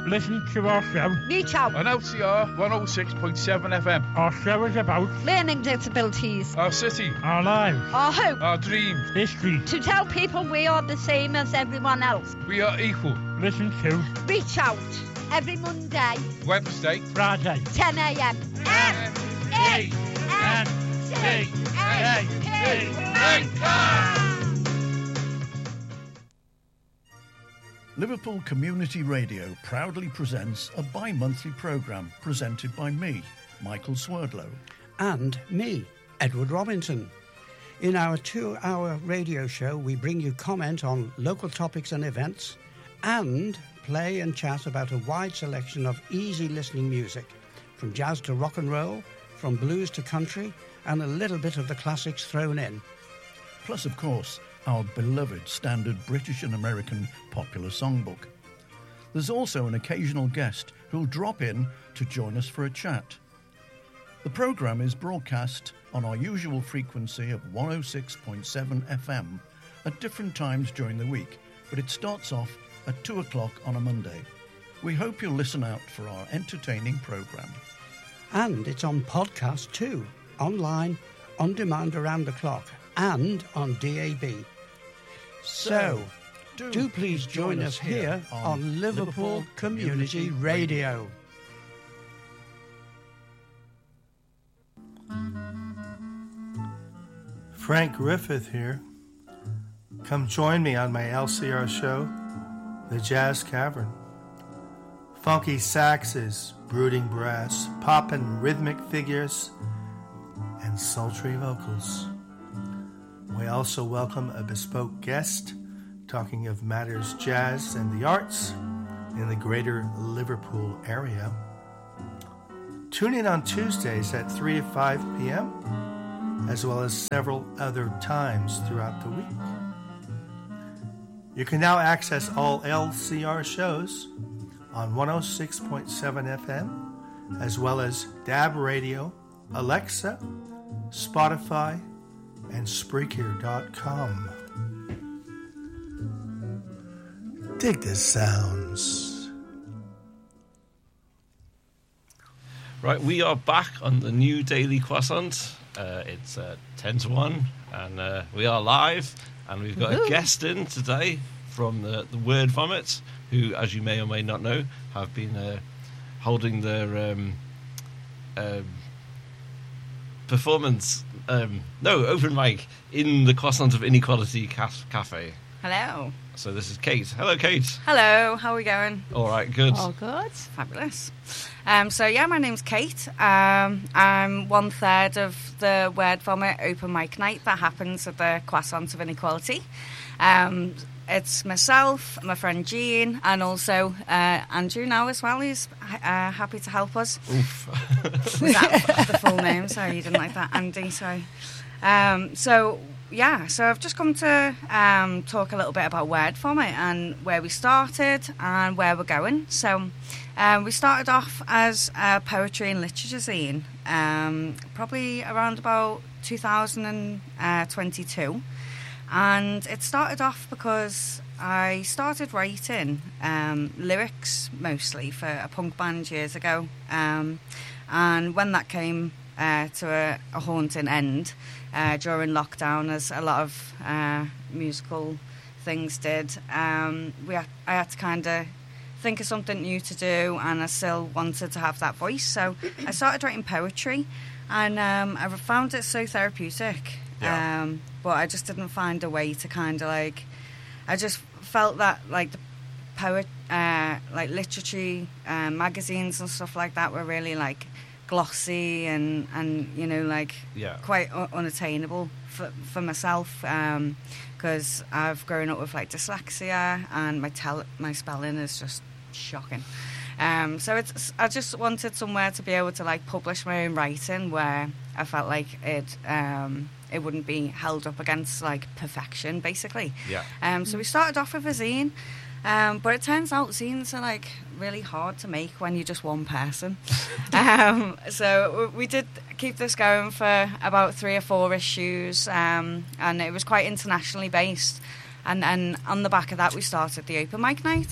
listen to our show. Reach out. On LCR 106.7 FM. Our show is about learning disabilities, our city, our lives, our hope, our dreams, history. To tell people we are the same as everyone else. We are equal. Listen to Reach Out every Monday, Wednesday, Friday, 10 a.m. Liverpool Community Radio proudly presents a bi-monthly programme presented by me, Michael Swerdlow. And me, Edward Robinson. In our 2-hour radio show, we bring you comment on local topics and events and play and chat about a wide selection of easy listening music, from jazz to rock and roll, from blues to country, and a little bit of the classics thrown in. Plus, of course, our beloved standard British and American popular songbook. There's also an occasional guest who'll drop in to join us for a chat. The programme is broadcast on our usual frequency of 106.7 FM at different times during the week, but it starts off at 2 o'clock on a Monday. We hope you'll listen out for our entertaining programme. And it's on podcast too, online, on demand around the clock, and on DAB. So, do please join us here on Liverpool Community Radio. Frank Griffith here. Come join me on my LCR show, The Jazz Cavern. Funky saxes, brooding brass, poppin' rhythmic figures, and sultry vocals. We also welcome a bespoke guest talking of matters jazz and the arts in the greater Liverpool area. Tune in on Tuesdays at 3 to 5 p.m., as well as several other times throughout the week. You can now access all LCR shows on 106.7 FM, as well as DAB Radio, Alexa, Spotify, and Spreaker.com. Dig the sounds. Right, we are back on the new Daily Croissant. It's 10 to 1, and we are live, and we've got a guest in today from the Word Vomit, who, as you may or may not know, have been holding their performance, open mic in the Croissant of Inequality Cafe. Hello. So this is Kate. Hello, Kate. Hello, how are we going? All right, good. All good. Fabulous. My name's Kate. I'm 1/3 of the Word Vomit open mic night that happens at the Croissant of Inequality. It's myself, my friend Jean, and also Andrew now as well. He's happy to help us. Oof. Was that the full name? Sorry, you didn't like that, Andy. Sorry. So I've just come to talk a little bit about Word Vomit and where we started and where we're going. So we started off as a poetry and literature zine, probably around about 2022. And it started off because I started writing lyrics mostly for a punk band years ago. And when that came to a haunting end during lockdown, as a lot of musical things did, I had to kind of think of something new to do, and I still wanted to have that voice. So I started writing poetry, and I found it so therapeutic. Yeah. But I just didn't find a way to kind of I just felt that the poet, literature magazines and stuff like that were really glossy and quite unattainable for myself, because I've grown up with dyslexia, and my spelling is just shocking. So I just wanted somewhere to be able to publish my own writing where I felt like it wouldn't be held up against perfection, basically. Yeah. So we started off with a zine, but it turns out zines are really hard to make when you're just one person. So we did keep this going for about 3 or 4 issues, and it was quite internationally based. And on the back of that, we started the open mic night.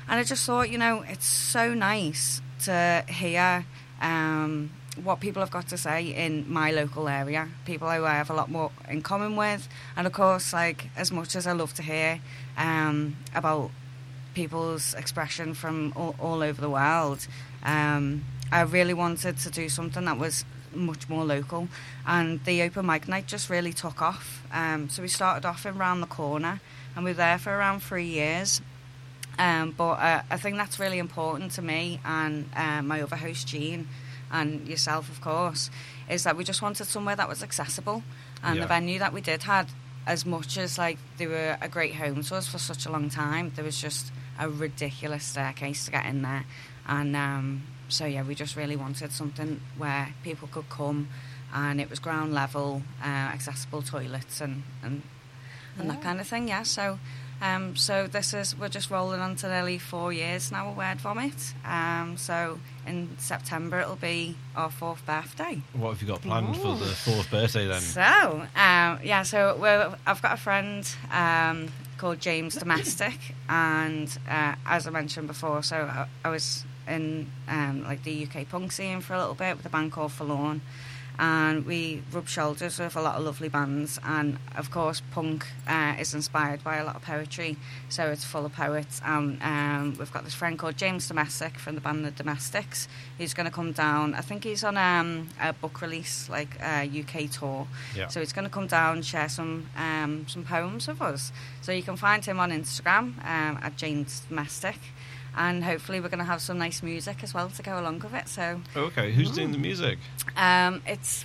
And I just thought, it's so nice to hear what people have got to say in my local area, people who I have a lot more in common with. And of course, like, as much as I love to hear about people's expression from all over the world, I really wanted to do something that was much more local, and the open mic night just really took off. So we started off in Round the Corner, and we were there for around 3 years. But I think that's really important to me and my other host Jean and yourself, of course, is that we just wanted somewhere that was accessible, and the venue that we did had, as much as like they were a great home to us for such a long time, there was just a ridiculous staircase to get in there. And so yeah, we just really wanted something where people could come, and it was ground level, accessible toilets and that kind of thing. Yeah, so we're just rolling on to nearly 4 years now with Word Vomit. So in September it'll be our 4th birthday. What have you got planned for the 4th birthday then? So I've got a friend called James Domestic, and as I mentioned before, so I was in like the UK punk scene for a little bit with a band called Forlorn, and we rubbed shoulders with a lot of lovely bands. And of course, punk is inspired by a lot of poetry, so it's full of poets. We've got this friend called James Domestic from the band The Domestics. He's going to come down. I think he's on a book release, like UK tour. Yeah. So he's going to come down, share some poems with us. So you can find him on Instagram at James Domestic. And hopefully we're going to have some nice music as well to go along with it. So okay, who's doing the music? It's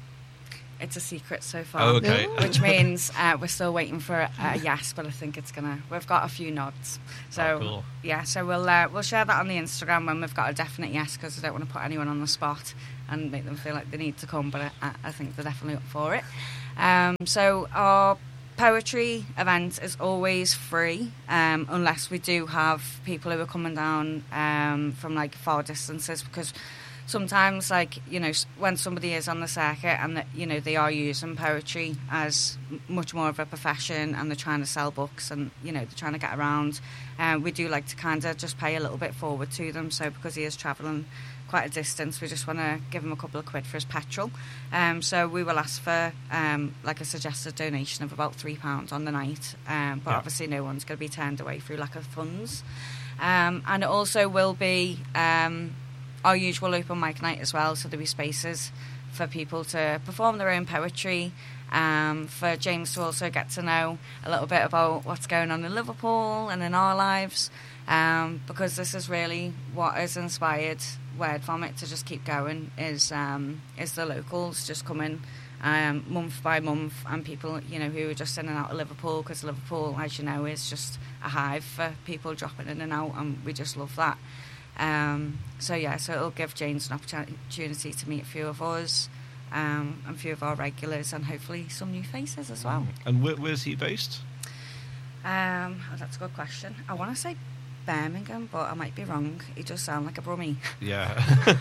a secret so far. Oh, okay. Which means we're still waiting for a yes, but I think we've got a few nods. So cool. Yeah, so we'll share that on the Instagram when we've got a definite yes, because I don't want to put anyone on the spot and make them feel like they need to come, but I think they're definitely up for it. So our poetry event is always free, unless we do have people who are coming down from like far distances, because sometimes, like, when somebody is on the circuit and they are using poetry as much more of a profession, and they're trying to sell books, and they're trying to get around, we do like to kind of just pay a little bit forward to them. So because he is travelling quite a distance, we just want to give him a couple of quid for his petrol. So we will ask for like a suggested donation of about £3 on the night, but obviously no one's going to be turned away through lack of funds. And it also will be our usual open mic night as well, so there'll be spaces for people to perform their own poetry, for James to also get to know a little bit about what's going on in Liverpool and in our lives, because this is really what has inspired Word Vomit to just keep going, is the locals just coming month by month, and people who are just in and out of Liverpool, because Liverpool, as you know, is just a hive for people dropping in and out, and we just love that. So it'll give James an opportunity to meet a few of us, and a few of our regulars, and hopefully some new faces as well. And where's he based? That's a good question. I want to say Birmingham, but I might be wrong. He does sound like a Brummie. Yeah.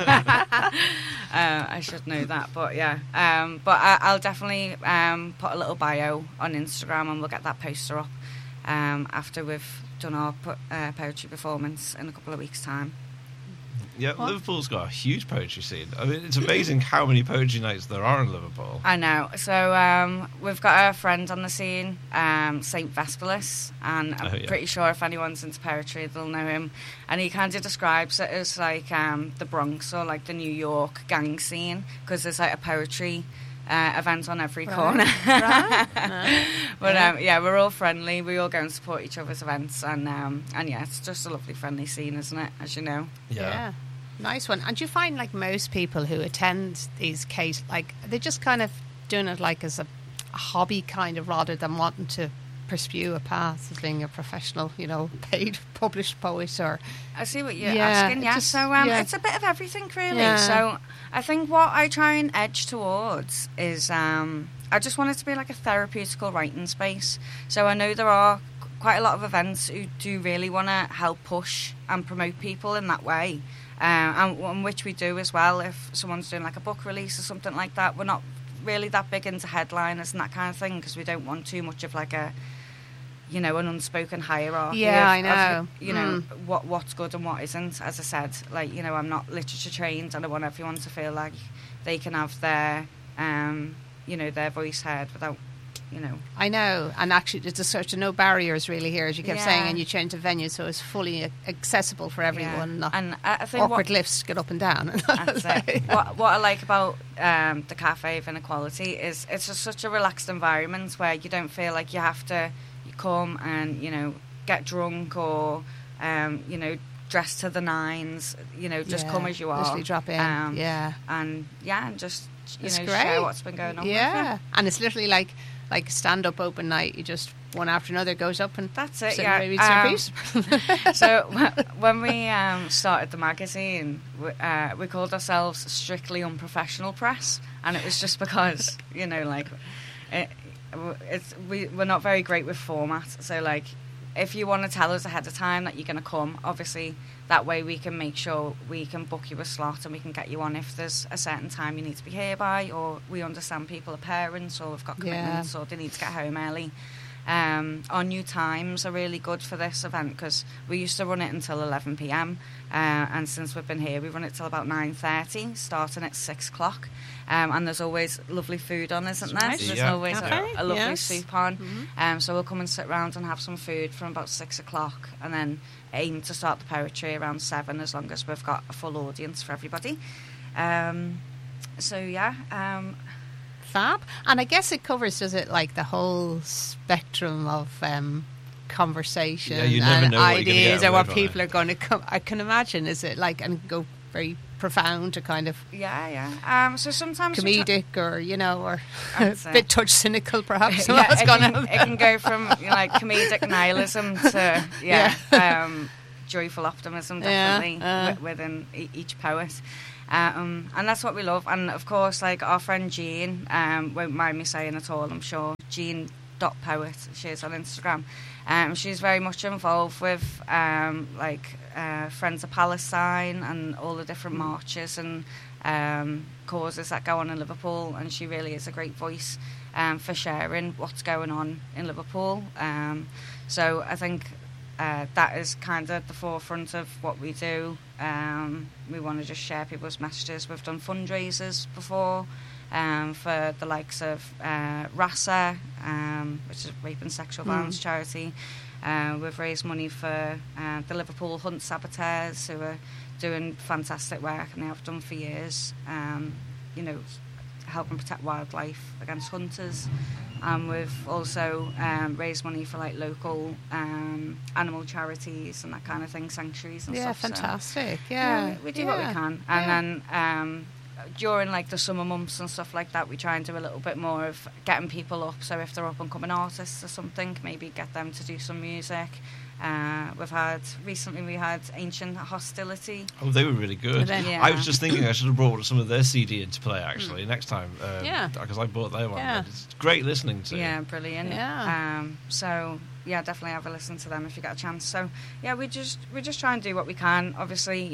I should know that, but yeah. But I'll definitely put a little bio on Instagram, and we'll get that poster up after we've done our poetry performance in a couple of weeks' time. Yeah, what? Liverpool's got a huge poetry scene. I mean, it's amazing how many poetry nights there are in Liverpool. I know. So we've got a friend on the scene, Saint Vespalis, and I'm pretty sure if anyone's into poetry, they'll know him. And he kind of describes it as like the Bronx, or like the New York gang scene, because there's like a poetry event on every corner. Right. But we're all friendly. We all go and support each other's events, and yeah, it's just a lovely, friendly scene, isn't it? As you know. Yeah. Nice one. And do you find like most people who attend these cases, like they're just kind of doing it like as a hobby kind of, rather than wanting to pursue a path as being a professional, paid published poet? Or I see what you're asking. Yeah. It's a bit of everything, really. Yeah. So I think what I try and edge towards is I just want it to be like a therapeutical writing space. So I know there are quite a lot of events who do really want to help push and promote people in that way, and which we do as well. If someone's doing like a book release or something like that, we're not really that big into headliners and that kind of thing, because we don't want too much of like a an unspoken hierarchy. Yeah, I of, know. what's good and what isn't. As I said, I'm not literature trained, and I want everyone to feel like they can have their, their voice heard without, I know, and actually there's such no barriers really here, as you kept saying, and you change the venue so it's fully accessible for everyone. Not and I think awkward lifts to get up and down. That's it. What I like about the Cafe of Inequality is it's just such a relaxed environment where you don't feel like you have to come and get drunk or dress to the nines. Just come as you are. Literally drop in. And just it's share great. what's been going on. Yeah, with you. and it's literally like stand-up open night. You just one after another goes up and that's it. sit Yeah. and read some piece. So when we started the magazine, we called ourselves Strictly Unprofessional Press, and it was just because we're not very great with format. So if you want to tell us ahead of time that you're going to come, obviously that way we can make sure we can book you a slot and we can get you on if there's a certain time you need to be here by, or we understand people are parents or have got commitments or they need to get home early. Our new times are really good for this event because we used to run it until 11 p.m. And since we've been here we run it till about 9:30, starting at 6 o'clock. And there's always lovely food on, isn't there? Nice. There's always a lovely Yes. soup on. So we'll come and sit around and have some food from about 6 o'clock and then aim to start the poetry around 7, as long as we've got a full audience for everybody. Fab. And I guess it covers, does it, the whole spectrum of conversation you never and know what you're gonna ideas get and what away from people are going to come. I can imagine, is it and go very profound to kind of so sometimes comedic or or That's a bit it. touch cynical perhaps. it What's going on can go from comedic nihilism to joyful optimism, definitely within each poet. And that's what we love. And of course, our friend Jean, won't mind me saying at all, I'm sure, Jean.poet, she is on Instagram. She's very much involved with Friends of Palestine and all the different marches and causes that go on in Liverpool, and she really is a great voice for sharing what's going on in Liverpool. So I think that is kind of at the forefront of what we do. We want to just share people's messages. We've done fundraisers before for the likes of RASA, which is Rape and Sexual Violence charity. We've raised money for the Liverpool Hunt Saboteurs, who are doing fantastic work, and they have done for years, helping protect wildlife against hunters. And we've also raised money for local animal charities and that kind of thing, sanctuaries and stuff. Fantastic. So, we do what we can. And then during the summer months and stuff like that, we try and do a little bit more of getting people up. So if they're up and coming artists or something, maybe get them to do some music. Recently we had Ancient Hostility. Oh, they were really good. Yeah. I was just thinking I should have brought some of their CD into play actually next time. Because I bought their one. Yeah. It's great listening to. Yeah, brilliant. Yeah. Definitely have a listen to them if you get a chance. So we just try and do what we can. Obviously,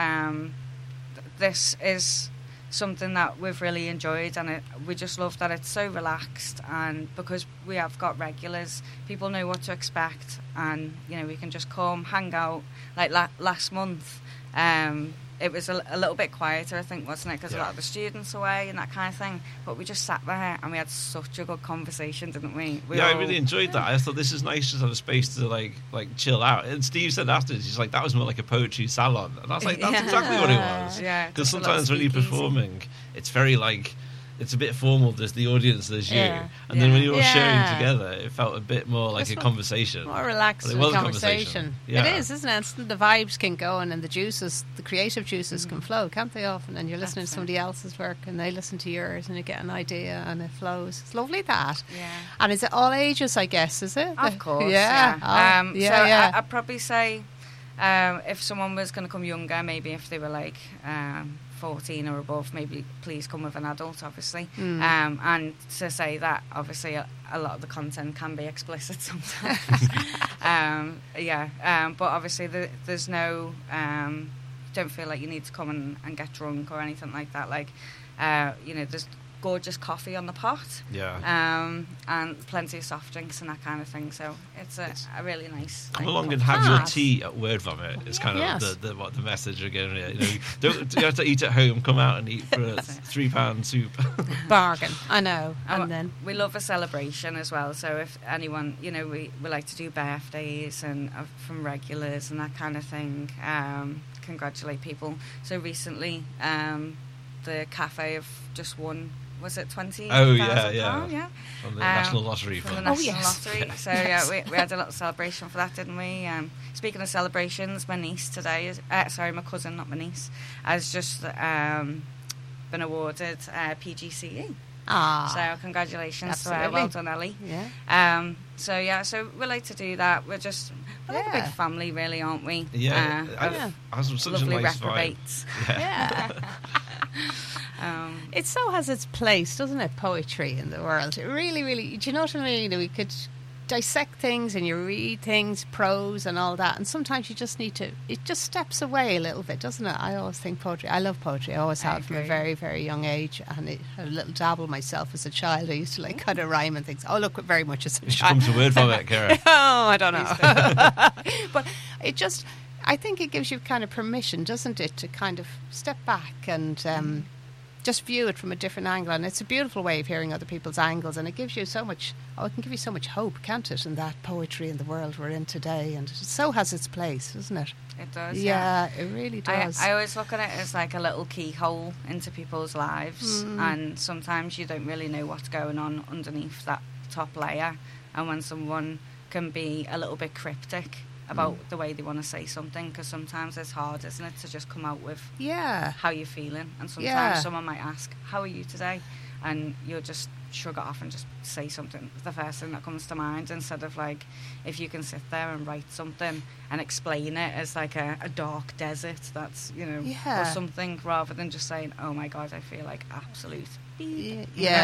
this is something that we've really enjoyed, and we just love that it's so relaxed, and because we have got regulars, people know what to expect, and we can just come, hang out. Last month, it was a little bit quieter, I think, wasn't it? Because a lot of the students away and that kind of thing. But we just sat there and we had such a good conversation, didn't we? I really enjoyed that. I thought this is nice to have a space to like chill out. And Steve said afterwards, he's like, that was more like a poetry salon. And I was like, that's exactly what it was. Yeah. Because sometimes when you're performing, it's very it's a bit formal. There's the audience, there's you. And then when you're all sharing together, it felt a bit more like a conversation. More relaxed Well, it was a conversation. Yeah. It is, isn't it? It's the vibes can go and the juices, the creative juices can flow, can't they often? And you're listening to somebody else's work and they listen to yours and you get an idea and it flows. It's lovely that. Yeah. And is it all ages, I guess, is it? Of course, Yeah. I'd probably say if someone was going to come younger, maybe if they were 14 or above, maybe please come with an adult, obviously. And to say that, obviously, a lot of the content can be explicit sometimes. But obviously, there's no... don't feel like you need to come and get drunk or anything like that. gorgeous coffee on the pot. Yeah. And plenty of soft drinks and that kind of thing. So it's a really nice. Come like, along and have your Class. tea at Word Vomit. It's kind of Yes. what the message again. You know, don't you have to eat at home. Come out and eat for a £3 soup. Bargain. I know. And And then we love a celebration as well. So if anyone, you know, we like to do birthdays and from regulars and that kind of thing. Congratulate people. So recently, the cafe have just won. Was it £20,000? Oh, yeah. Yeah. From the National Lottery From the Fund. National yes. Lottery. So yeah, we had a little celebration for that, didn't we? Speaking of celebrations, my niece today is my cousin, not my niece, has just been awarded PGCE. ah, So congratulations to her. Absolutely. Well done, Ellie. yeah. So we like to do that. We're like a big Yeah. family, really, aren't we? Yeah, yeah. I was such Lovely a nice vibe. reprobates. Yeah. It so has its place, doesn't it? Poetry in the world. It really, really. Do you know what I mean? We could dissect things and you read things, prose and all that, and sometimes you just need to. It just steps away a little bit, doesn't it? I always think poetry. I love poetry. I always I have from a agree. very, very young age, and a little dabble myself as a child. I used to like cut a rhyme and things. Oh, look, very much as a You should child. come to Word Vomit, Kara. Oh, I don't know. But it just, I think it gives you kind of permission, doesn't it, to kind of step back and just view it from a different angle. And it's a beautiful way of hearing other people's angles. And it gives you so much, it can give you so much hope, can't it, in that poetry in the world we're in today. And it so has its place, doesn't it? It does. Yeah, it really does. I always look at it as like a little keyhole into people's lives, and sometimes you don't really know what's going on underneath that top layer. And when someone can be a little bit cryptic about the way they want to say something, because sometimes it's hard, isn't it, to just come out with yeah. how you're feeling. And sometimes Yeah. someone might ask, how are you today? And you'll just shrug it off and just say something, the first thing that comes to mind, instead of like, if you can sit there and write something and explain it as like a dark desert that's, you know, Yeah. or something, rather than just saying, oh my God, I feel like absolute beep.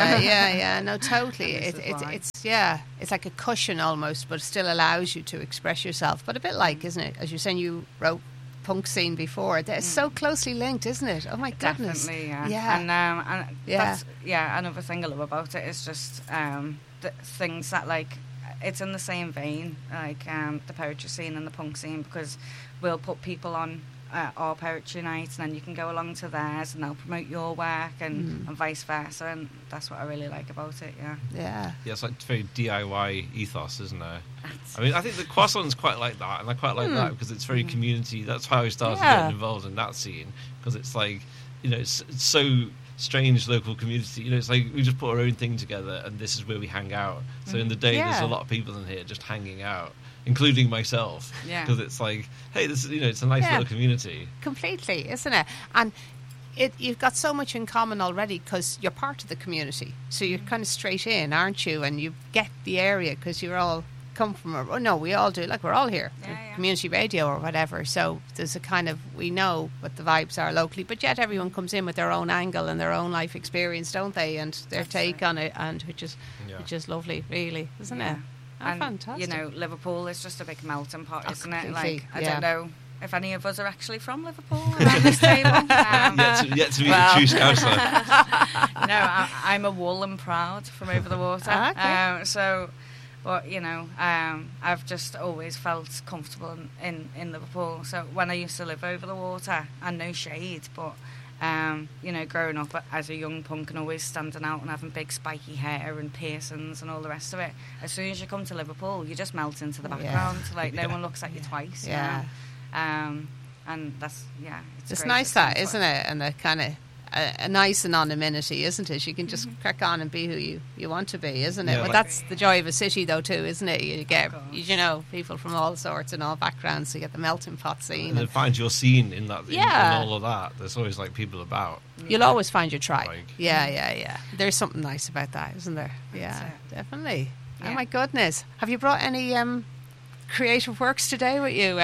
Yeah, no, totally. This is why. It's like a cushion almost, but it still allows you to express yourself. But a bit like, isn't it? As you're saying, you wrote punk scene before. They're so closely linked, isn't it? Oh my goodness. Definitely, yeah. Yeah. And Yeah. that's, another thing I love about it is just the things that, like, it's in the same vein, like the poetry scene and the punk scene, because we'll put people on our poetry nights, and then you can go along to theirs and they'll promote your work, and vice versa, and that's what I really like about it. Yeah. Yeah. Yeah, it's like very DIY ethos, isn't there? I mean, I think the Croissant's quite like that, and I quite like that because it's very community. That's how I started Yeah. getting involved in that scene, because it's like, you know, it's so strange local community. You know, it's like we just put our own thing together, and this is where we hang out. So in the day, there's Yeah. a lot of people in here just hanging out, including myself. Yeah. Because it's like, hey, this is, you know, it's a nice Yeah. little community. Completely, isn't it? And you've got so much in common already because you're part of the community. So you're kind of straight in, aren't you? And you get the area because you're all come from. Oh no, we all do. Like we're all here, Yeah. community radio or whatever. So there's a kind of, we know what the vibes are locally, but yet everyone comes in with their own angle and their own life experience, don't they? And their That's take it. on it, and which is lovely, really, isn't Yeah. it? Oh, And, fantastic. you know, Liverpool is just a big melting pot, Oh, isn't it? completely, Like, I yeah. don't know if any of us are actually from Liverpool around this table. Yet to meet a true Scouser. No, I'm a wool and proud from over the water. Okay. But, you know, I've just always felt comfortable in Liverpool. So when I used to live over the water, and no shade, but, you know, growing up as a young punk and always standing out and having big spiky hair and piercings and all the rest of it, as soon as you come to Liverpool, you just melt into the background. Like, no one looks at you twice. you Yeah. know? And that's, It's great. nice that, isn't it? And a kind of a nice anonymity, isn't it? You can just crack on and be who you want to be, isn't it? Yeah, Well, like- that's the joy of a city, though, too, isn't it? You get, course. you know, people from all sorts and all backgrounds. So you get the melting pot And scene. then find your scene in that, Yeah. in all of that. There's always like people about. You'll always find your tribe. Like- Yeah. There's something nice about that, isn't there? That's Yeah, it. definitely. Oh Yeah. my goodness! Have you brought any creative works today with you?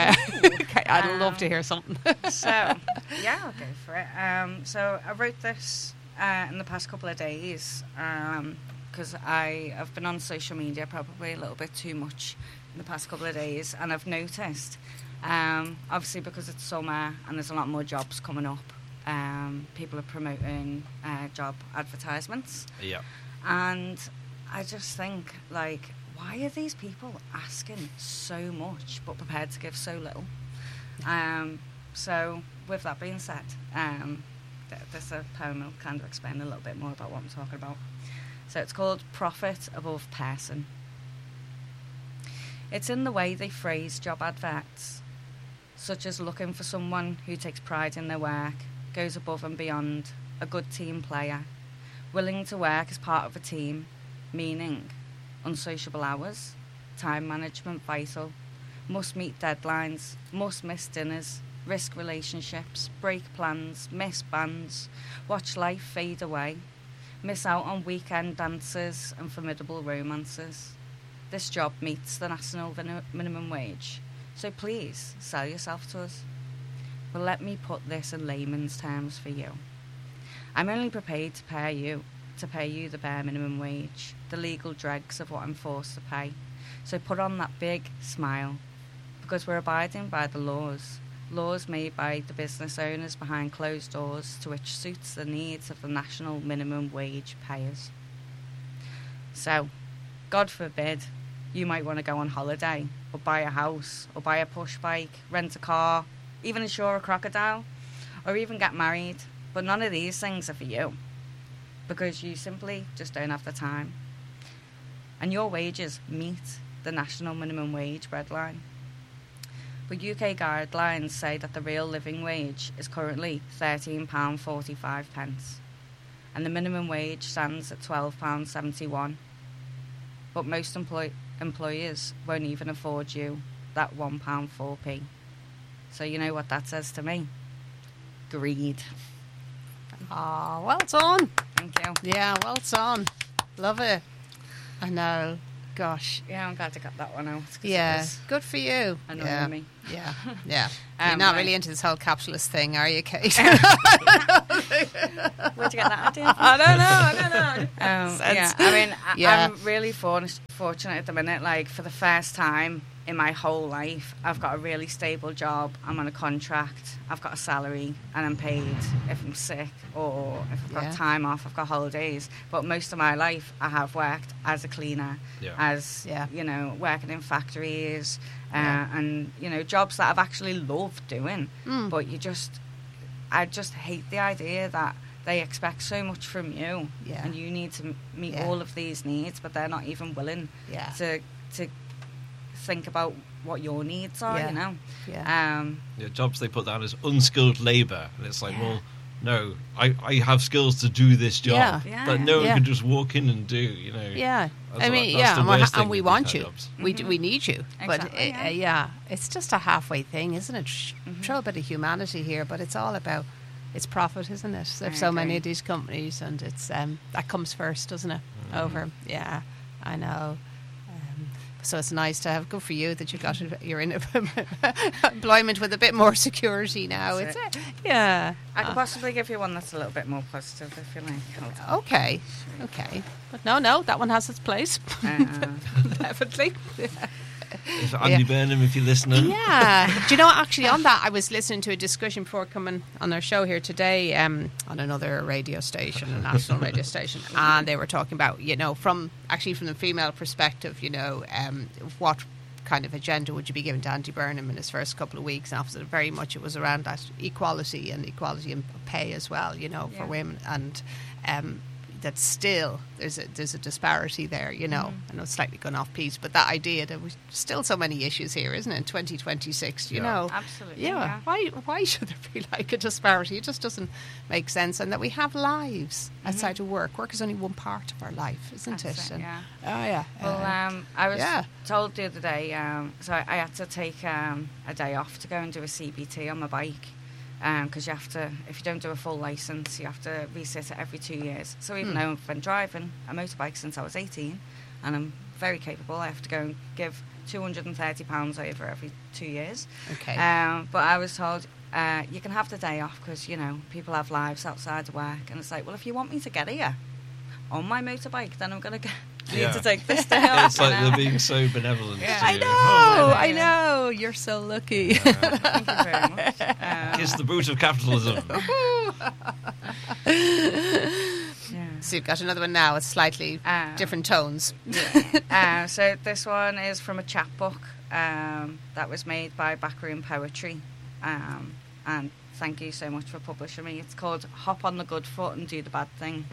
I'd love to hear something. So, yeah, I'll go for it. So I wrote this in the past couple of days because I have been on social media probably a little bit too much in the past couple of days, and I've noticed, obviously because it's summer and there's a lot more jobs coming up, people are promoting job advertisements. Yeah. And I just think, like, why are these people asking so much but prepared to give so little? So, with that being said, this poem will kind of explain a little bit more about what I'm talking about. So it's called Profit Above Person. It's in the way they phrase job adverts, such as looking for someone who takes pride in their work, goes above and beyond, a good team player, willing to work as part of a team, meaning unsociable hours, time management vital, must meet deadlines, must miss dinners, risk relationships, break plans, miss bands, watch life fade away, miss out on weekend dances and formidable romances. This job meets the national minimum wage, so please sell yourself to us. But let me put this in layman's terms for you. I'm only prepared to pay you the bare minimum wage, the legal dregs of what I'm forced to pay. So put on that big smile, because we're abiding by the laws made by the business owners behind closed doors, to which suits the needs of the national minimum wage payers. So, God forbid, you might want to go on holiday, or buy a house, or buy a push bike, rent a car, even insure a crocodile, or even get married. But none of these things are for you, because you simply just don't have the time. And your wages meet the national minimum wage breadline. But UK guidelines say that the real living wage is currently £13.45, and the minimum wage stands at £12.71. But most employers won't even afford you that £1.04p. So you know what that says to me? Greed. Oh, well done. Thank you. Yeah, well done. Love it. I know. Gosh. Yeah, I'm glad I got that one out. 'Cause Yeah, good for you. Annoying me. Yeah, yeah. You're not really into this whole capitalist thing, are you, Kate? Where'd you get that idea from? I don't know. Yeah, I mean, I'm really fortunate at the minute. Like, for the first time in my whole life, I've got a really stable job. I'm on a contract. I've got a salary, and I'm paid if I'm sick or if I've got time off. I've got holidays. But most of my life, I have worked as a cleaner, you know, working in factories, and you know, jobs that I've actually loved doing. But I just hate the idea that they expect so much from you, and you need to meet all of these needs, but they're not even willing to think about what your needs are, you know. Jobs they put down as unskilled labour, and it's like, well, no, I have skills to do this job that no one can just walk in and do, you know. I mean, and we want you. We need you. Exactly, but it's just a halfway thing, isn't it? Show a bit of humanity here, but it's all about it's profit, isn't it? There's so many of these companies, and it's that comes first, doesn't it? Over, I know. So it's nice to have. Good for you that you're in employment with a bit more security now. I could possibly give you one that's a little bit more positive if you like. Okay. But no, that one has its place. Definitely. If Andy Burnham, if you're listening. Yeah. Do you know, actually, on that, I was listening to a discussion before coming on our show here today on another radio station, a national radio station, and they were talking about, you know, from the female perspective, you know, what kind of agenda would you be giving to Andy Burnham in his first couple of weeks? After very much it was around that equality in pay as well, you know, for women, and that still there's a disparity there, you know. I know it's slightly gone off piece, but that idea that there's still so many issues here, isn't it, in 2026, you know. Absolutely. Yeah. Why should there be like a disparity? It just doesn't make sense. And that we have lives outside of work. Work is only one part of our life, isn't it? Well, I was told the other day, so I had to take a day off to go and do a CBT on my bike. Because you have to, if you don't do a full licence, you have to resit it every 2 years. So even though I've been driving a motorbike since I was 18, and I'm very capable, I have to go and give £230 over every 2 years. Okay. But I was told, you can have the day off because, you know, people have lives outside of work. And it's like, well, if you want me to get here on my motorbike, then I'm going to need to take this day off. It's like they're being so benevolent. Yeah. to I you. know, Oh, I know. You're so lucky. Thank you very much. Kiss the boot of capitalism. Yeah. So you've got another one now. It's slightly different tones. Yeah. So this one is from a chapbook that was made by Backroom Poetry. And thank you so much for publishing me. It's called Hop on the Good Foot and Do the Bad Thing.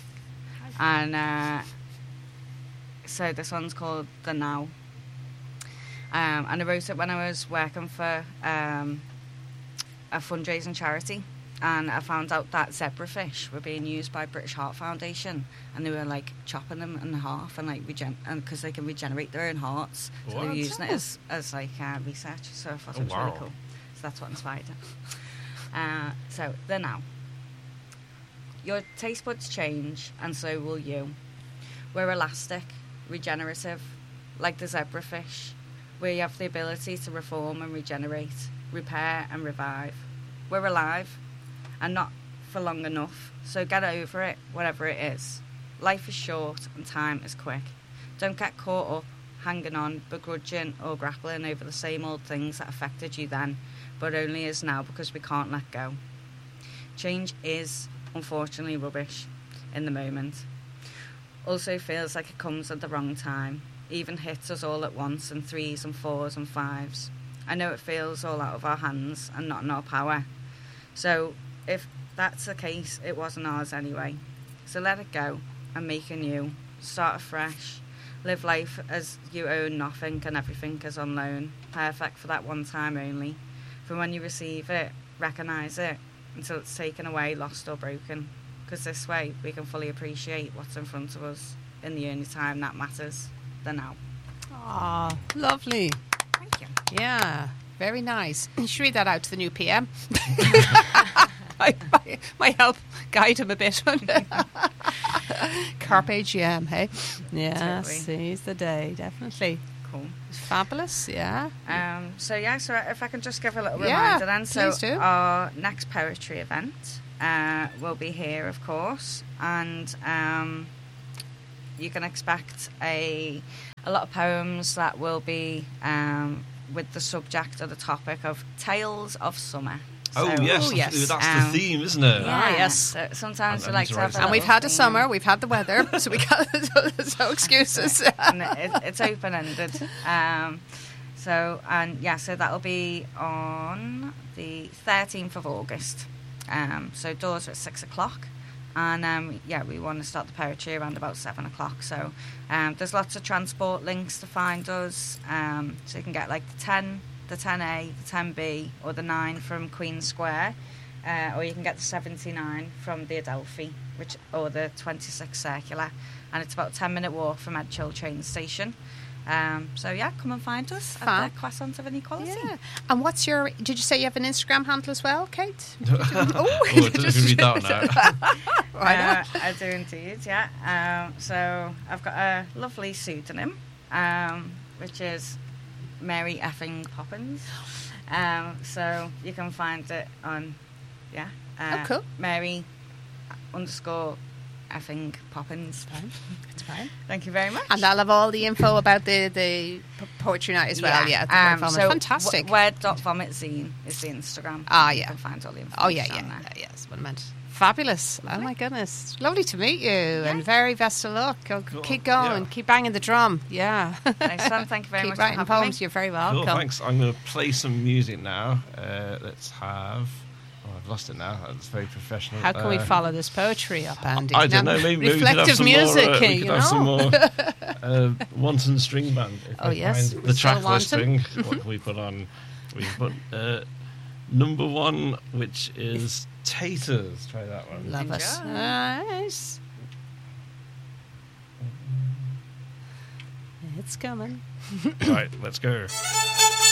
And so this one's called The Now. And I wrote it when I was working for a fundraising charity. And I found out that zebrafish were being used by British Heart Foundation, and they were like chopping them in half and like because they can regenerate their own hearts. So they were What? using it as like research. So I thought it was really cool. So that's what inspired it. So The Now. Your taste buds change, and so will you. We're elastic, regenerative, like the zebrafish. We have the ability to reform and regenerate, repair and revive. We're alive, and not for long enough, so get over it, whatever it is. Life is short and time is quick. Don't get caught up, hanging on, begrudging or grappling over the same old things that affected you then, but only is now because we can't let go. Change is, unfortunately, rubbish in the moment. Also feels like it comes at the wrong time, even hits us all at once in 3s and 4s and 5s. I know it feels all out of our hands and not in our power. So if that's the case, it wasn't ours anyway. So let it go and make anew. Start afresh. Live life as you own nothing and everything is on loan. Perfect for that one time only. For when you receive it, recognise it until it's taken away, lost or broken. Because this way we can fully appreciate what's in front of us in the only time that matters, the now. Ah, lovely. Thank you. Yeah, very nice. You should read that out to the new PM. Might help guide him a bit. Carpe diem, hey? Yeah, Totally. seize the day, definitely. Cool. Fabulous, yeah. So if I can just give a little Yeah, reminder then. So please do. our next poetry event will be here, of course, and you can expect a lot of poems that will be with the subject or the topic of Tales of Summer. Oh, So- yes. Oh, yes. That's the theme, isn't it? Yeah, yes. So sometimes I'm we like to have sorry. a And we've little had a theme. summer, we've had the weather, so we got no excuses. And it's open-ended. So that'll be on the 13th of August. So doors are at 6 o'clock. And we want to start the poetry around about 7 o'clock. So there's lots of transport links to find us. So you can get like the 10, the 10A, the 10B, or the 9 from Queen Square. Or you can get the 79 from the Adelphi, or the 26 Circular. And it's about a 10-minute walk from Edgehill train station. Come and find us Fab. at the Croissant of Inequality. Yeah. And did you say you have an Instagram handle as well, Kate? Oh, I didn't even read that one out. Why not? I do indeed, yeah. So I've got a lovely pseudonym, which is Mary Effing Poppins. So you can find it on, Oh, cool. Mary _ Effing Poppins. It's fine. Thank you very much. And I'll have all the info about the poetry night as well. Yeah, the Word Vomit. Fantastic. Word.vomitzine is the Instagram. Ah, You yeah. can find all the information Oh, yeah. on there. Yes, what I meant. Fabulous. Oh, my goodness. Lovely to meet you. And very best of luck. Keep going. Yeah. Keep banging the drum. Yeah. Nice one. Thank you very Keep much for writing having poems. me. You're very Cool, welcome. thanks. I'm going to play some music now. Let's have... Oh, I've lost it now. That's very professional. How can we follow this poetry up, Andy? I don't know. Maybe we could have reflective some music, more. We you could have some know. more wanton string band. If Oh, I yes, find we're the still track wanton. listing. What can we put on? We put number 1, which is Taters. Try that one. Love it. Enjoy. Nice. It's coming. Right, let's go.